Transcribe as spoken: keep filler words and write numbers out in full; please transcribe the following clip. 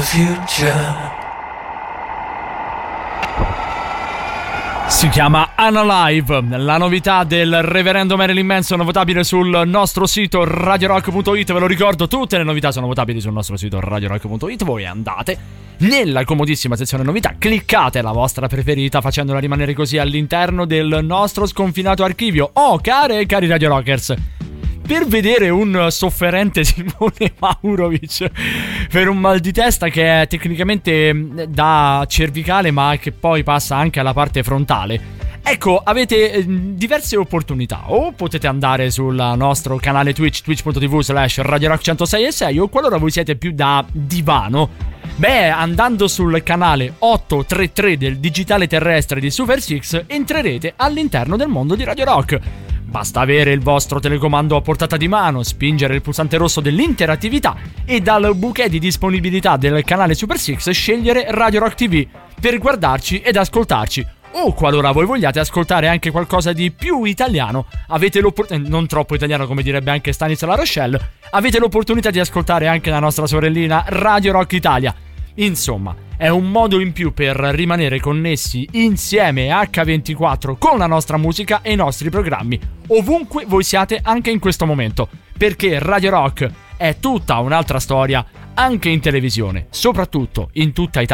future. Si chiama Unalive, la novità del reverendo Marilyn Manson, votabile sul nostro sito radio rock punto it. Ve lo ricordo, tutte le novità sono votabili sul nostro sito radio rock punto it. Voi andate nella comodissima sezione novità, cliccate la vostra preferita facendola rimanere così all'interno del nostro sconfinato archivio. Oh, care e cari Radio Rockers, per vedere un sofferente Simone Maurovic per un mal di testa che è tecnicamente da cervicale ma che poi passa anche alla parte frontale, ecco, avete diverse opportunità. O potete andare sul nostro canale Twitch, twitch punto tv slash radio rock centosei e sei, o qualora voi siete più da divano, beh, andando sul canale ottocentotrentatré del digitale terrestre di Super Six entrerete all'interno del mondo di Radio Rock. Basta avere il vostro telecomando a portata di mano, spingere il pulsante rosso dell'interattività e dal bouquet di disponibilità del canale Super Six scegliere Radio Rock ti vu per guardarci ed ascoltarci. O qualora voi vogliate ascoltare anche qualcosa di più italiano, avete l'opportunità, non troppo italiano come direbbe anche Stanis La Rochelle, avete l'opportunità di ascoltare anche la nostra sorellina Radio Rock Italia. Insomma, è un modo in più per rimanere connessi insieme acca ventiquattro con la nostra musica e i nostri programmi, ovunque voi siate anche in questo momento, perché Radio Rock è tutta un'altra storia anche in televisione, soprattutto in tutta Italia.